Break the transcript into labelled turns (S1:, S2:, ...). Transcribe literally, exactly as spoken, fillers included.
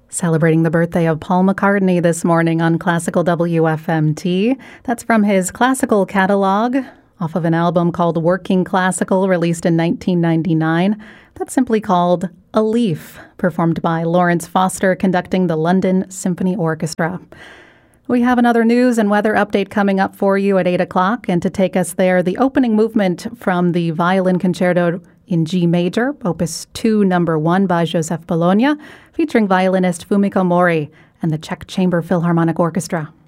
S1: Celebrating the birthday of Paul McCartney this morning on Classical W F M T. That's from his classical catalog, off of an album called Working Classical, released in nineteen ninety-nine. That's simply called A Leaf, performed by Lawrence Foster, conducting the London Symphony Orchestra. We have another news and weather update coming up for you at eight o'clock, and to take us there, the opening movement from the Violin Concerto in G major, Opus two, number one by Joseph Bologna, featuring violinist Fumiko Mori and the Czech Chamber Philharmonic Orchestra.